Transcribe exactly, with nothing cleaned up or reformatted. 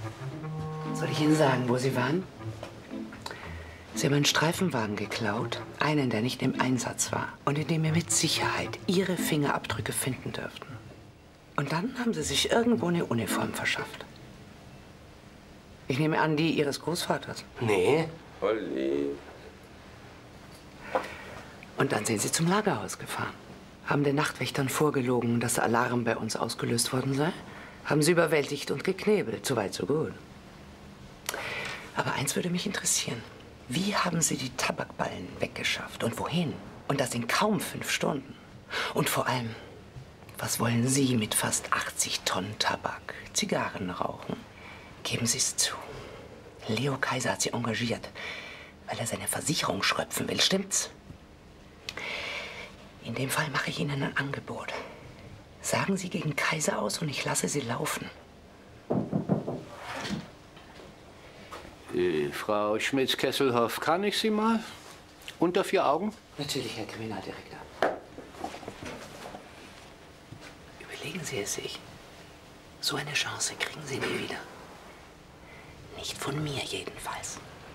Soll ich Ihnen sagen, wo Sie waren? Sie haben einen Streifenwagen geklaut, einen, der nicht im Einsatz war und in dem wir mit Sicherheit Ihre Fingerabdrücke finden dürften. Und dann haben Sie sich irgendwo eine Uniform verschafft. Ich nehme an, die Ihres Großvaters. Nee. Olli. Und dann sind Sie zum Lagerhaus gefahren. Haben den Nachtwächtern vorgelogen, dass der Alarm bei uns ausgelöst worden sei. Haben sie überwältigt und geknebelt. So weit, so gut. Aber eins würde mich interessieren. Wie haben Sie die Tabakballen weggeschafft und wohin? Und das in kaum fünf Stunden. Und vor allem, was wollen Sie mit fast achtzig Tonnen Tabak? Zigarren rauchen? Geben Sie es zu. Leo Kaiser hat Sie engagiert, weil er seine Versicherung schröpfen will. Stimmt's? In dem Fall mache ich Ihnen ein Angebot. Sagen Sie gegen Kaiser aus und ich lasse Sie laufen. Äh, Frau Schmitz-Kesselhoff, kann ich Sie mal? Unter vier Augen? Natürlich, Herr Kriminaldirektor. Überlegen Sie es sich. So eine Chance kriegen Sie nie wieder. Nicht von mir jedenfalls.